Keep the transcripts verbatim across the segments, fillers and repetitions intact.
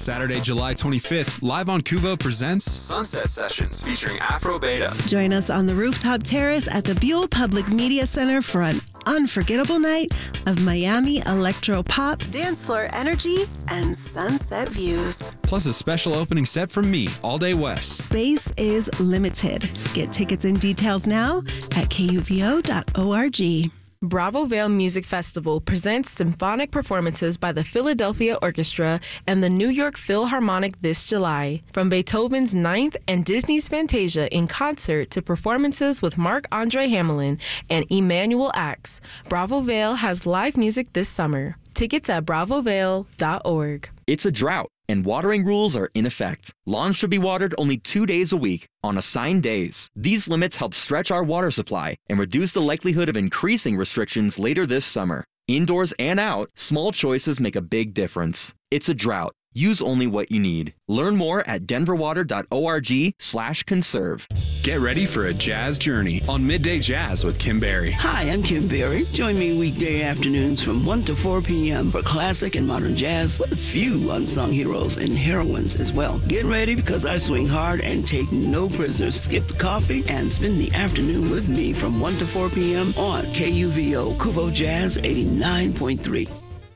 Saturday, July twenty-fifth, live on Kuvo presents Sunset Sessions featuring Afro Beta. Join us on the rooftop terrace at the Buell Public Media Center for an unforgettable night of Miami electro pop, dance floor energy, and sunset views. Plus a special opening set from me, All Day West. Space is limited. Get tickets and details now at K U V O dot org. Bravo Vale Music Festival presents symphonic performances by the Philadelphia Orchestra and the New York Philharmonic this July. From Beethoven's Ninth and Disney's Fantasia in concert to performances with Marc-Andre Hamelin and Emanuel Ax, Bravo Vale has live music this summer. Tickets at bravo vale dot org. It's a drought, and watering rules are in effect. Lawns should be watered only two days a week on assigned days. These limits help stretch our water supply and reduce the likelihood of increasing restrictions later this summer. Indoors and out, small choices make a big difference. It's a drought. Use only what you need. Learn more at denver water dot org slash conserve. Get ready for a jazz journey on Midday Jazz with Kim Berry. Hi, I'm Kim Berry. Join me weekday afternoons from one to four p.m. for classic and modern jazz with a few unsung heroes and heroines as well. Get ready because I swing hard and take no prisoners. Skip the coffee and spend the afternoon with me from one to four p.m. on K U V O Kuvo Jazz eighty-nine point three.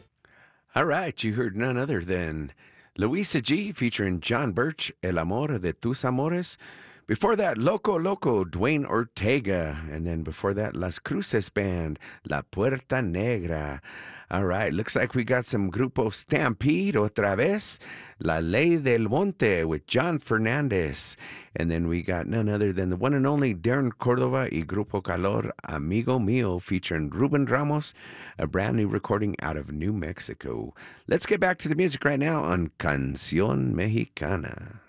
All right, you heard none other than Louisa G featuring John Birch, El Amor de Tus Amores. Before that, Loco Loco, Dwayne Ortega. And then before that, Las Cruces Band, La Puerta Negra. All right, looks like we got some Grupo Stampede otra vez, La Ley del Monte with John Fernandez. And then we got none other than the one and only Darren Cordova y Grupo Calor, Amigo Mío, featuring Ruben Ramos, a brand new recording out of New Mexico. Let's get back to the music right now on Canción Mexicana.